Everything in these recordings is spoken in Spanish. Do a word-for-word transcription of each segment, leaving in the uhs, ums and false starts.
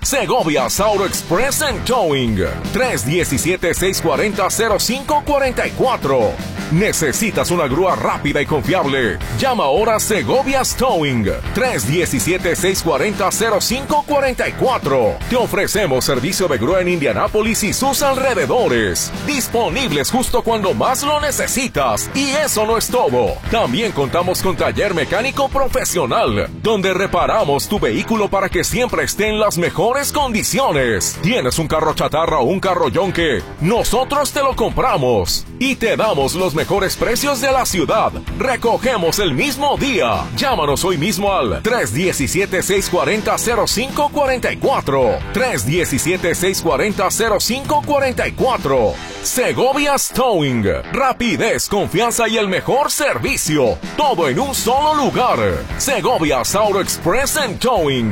Segovia's Auto Express and Towing. tres uno siete, seis cuatro cero, cero cinco cuatro cuatro. ¿Necesitas una grúa rápida y confiable? Llama ahora a Segovia's Towing. tres uno siete, seis cuatro cero, cero cinco cuatro cuatro. Te ofrecemos servicio de grúa en Indianápolis y sus alrededores. Disponibles justo cuando más lo necesitas. Y eso no es todo. También contamos con taller mecánico profesional, donde reparamos tu vehículo para que siempre esté en las mejores condiciones. ¿Tienes un carro chatarra o un carro yonque? Nosotros te lo compramos y te damos los mejores precios de la ciudad. Recogemos el mismo día. Llámanos hoy mismo al tres uno siete, seis cuatro cero, cero cinco cuatro cuatro. tres uno siete, seis cuatro cero, cero cinco cuatro cuatro. Segovia's Towing. Rapidez, confianza y el mejor servicio. Todo en un solo lugar. Segovia's Auto Express and Towing.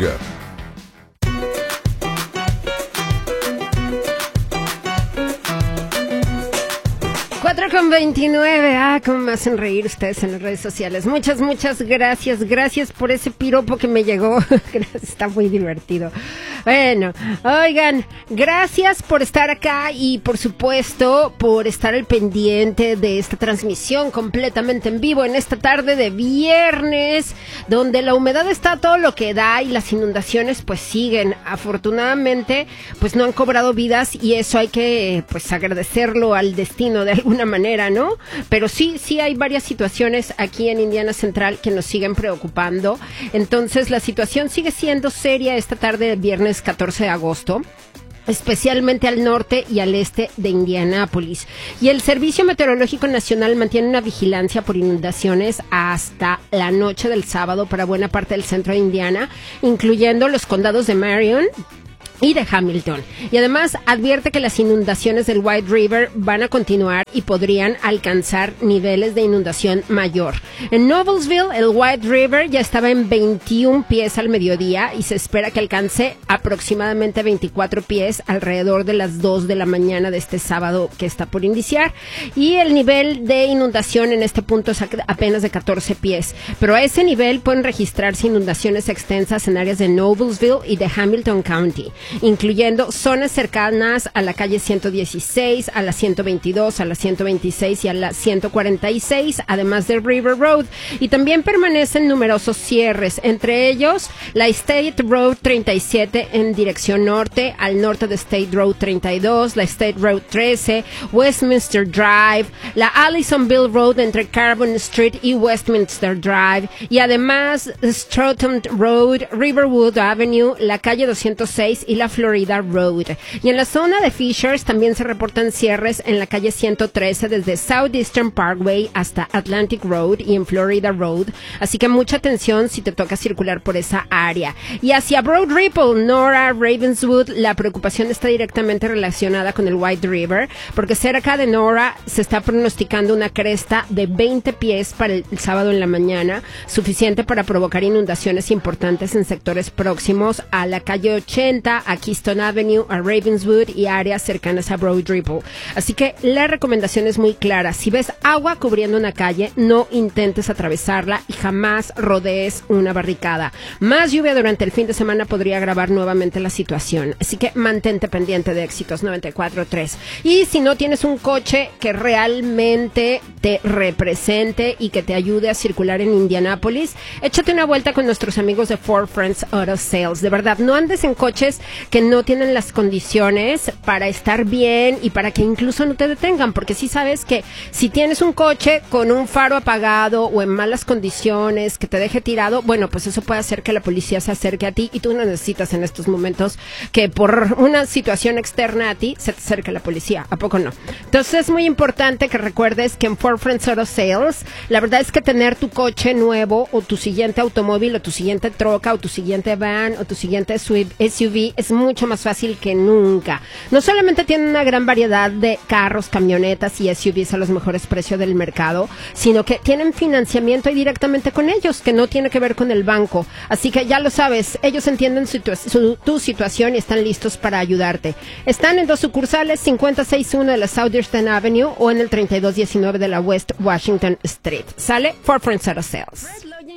cuatro con veintinueve. Ah, cómo me hacen reír ustedes en las redes sociales. Muchas, muchas gracias. Gracias por ese piropo que me llegó. Está muy divertido. Bueno, oigan, gracias por estar acá y por supuesto por estar al pendiente de esta transmisión completamente en vivo en esta tarde de viernes, donde la humedad está a todo lo que da y las inundaciones pues siguen. Afortunadamente pues no han cobrado vidas y eso hay que pues agradecerlo al destino de alguna manera, ¿no? Pero sí, sí hay varias situaciones aquí en Indiana Central que nos siguen preocupando. Entonces la situación sigue siendo seria esta tarde de viernes catorce de agosto. Especialmente al norte y al este de Indianápolis. Y el Servicio Meteorológico Nacional mantiene una vigilancia por inundaciones hasta la noche del sábado para buena parte del centro de Indiana, incluyendo los condados de Marion y de Hamilton. Y además advierte que las inundaciones del White River van a continuar y podrían alcanzar niveles de inundación mayor. En Noblesville, el White River ya estaba en veintiún pies al mediodía y se espera que alcance aproximadamente veinticuatro pies alrededor de las dos de la mañana de este sábado que está por iniciar. Y el nivel de inundación en este punto es apenas de catorce pies. Pero a ese nivel pueden registrarse inundaciones extensas en áreas de Noblesville y de Hamilton County, incluyendo zonas cercanas a la calle ciento dieciséis, a la ciento veintidós, a la ciento veintiséis y a la ciento cuarenta y seis, además de River Road. Y también permanecen numerosos cierres, entre ellos la State Road treinta y siete en dirección norte, al norte de State Road treinta y dos, la State Road trece, Westminster Drive, la Allisonville Road entre Carbon Street y Westminster Drive, y además Stoughton Road, Riverwood Avenue, la calle doscientos seis y la Florida Road. Y en la zona de Fishers también se reportan cierres en la calle ciento trece desde Southeastern Parkway hasta Atlantic Road y en Florida Road, así que mucha atención si te toca circular por esa área. Y hacia Broad Ripple, Nora, Ravenswood, la preocupación está directamente relacionada con el White River, porque cerca de Nora se está pronosticando una cresta de veinte pies para el sábado en la mañana, suficiente para provocar inundaciones importantes en sectores próximos a la calle ochenta, a Keystone Avenue, a Ravenswood y áreas cercanas a Broad Ripple. Así que la recomendación es muy clara. Si ves agua cubriendo una calle, no intentes atravesarla y jamás rodees una barricada. Más lluvia durante el fin de semana podría agravar nuevamente la situación. Así que mantente pendiente de Éxitos noventa y cuatro punto tres. Y si no tienes un coche que realmente te represente y que te ayude a circular en Indianápolis, échate una vuelta con nuestros amigos de Ford Friends Auto Sales. De verdad, no andes en coches que no tienen las condiciones para estar bien y para que incluso no te detengan, porque si sabes que si tienes un coche con un faro apagado o en malas condiciones que te deje tirado, bueno, pues eso puede hacer que la policía se acerque a ti y tú no necesitas en estos momentos que por una situación externa a ti se te acerque la policía, ¿a poco no? Entonces es muy importante que recuerdes que en Ford Friends Auto Sales, la verdad es que tener tu coche nuevo o tu siguiente automóvil o tu siguiente troca o tu siguiente van o tu siguiente S U V es mucho más fácil que nunca. No solamente tienen una gran variedad de carros, camionetas y S U Vs a los mejores precios del mercado, sino que tienen financiamiento y directamente con ellos, que no tiene que ver con el banco. Así que ya lo sabes, ellos entienden su, su, tu situación y están listos para ayudarte. Están en dos sucursales, cincuenta sesenta y uno de la Southeastern Avenue o en el treinta y dos diecinueve de la West Washington Street. ¿Sale? For Friends Auto Sales.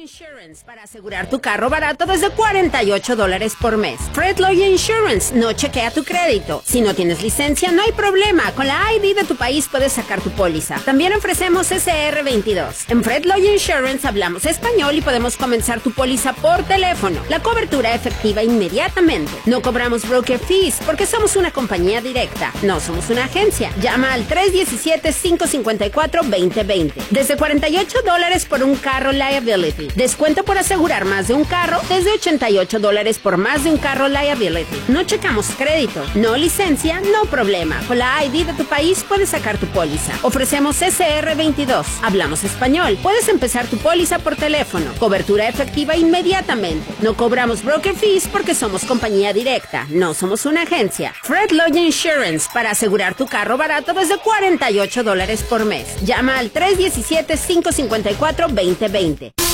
Insurance para asegurar tu carro barato desde cuarenta y ocho dólares por mes. Fred Loya Insurance no chequea tu crédito. Si no tienes licencia, no hay problema. Con la I D de tu país puedes sacar tu póliza. También ofrecemos S R veintidós. En Fred Loya Insurance hablamos español y podemos comenzar tu póliza por teléfono. La cobertura efectiva inmediatamente. No cobramos broker fees porque somos una compañía directa. No somos una agencia. Llama al tres uno siete, cinco cinco cuatro, dos cero dos cero. Desde cuarenta y ocho dólares por un carro liability. Descuento por asegurar más de un carro desde ochenta y ocho dólares por más de un carro liability. No checamos crédito, no licencia, no problema. Con la I D de tu país puedes sacar tu póliza. Ofrecemos S R veintidós. Hablamos español. Puedes empezar tu póliza por teléfono. Cobertura efectiva inmediatamente. No cobramos broker fees porque somos compañía directa. No somos una agencia. Fred Loya Insurance para asegurar tu carro barato desde cuarenta y ocho dólares por mes. Llama al tres uno siete, cinco cinco cuatro, dos cero dos cero.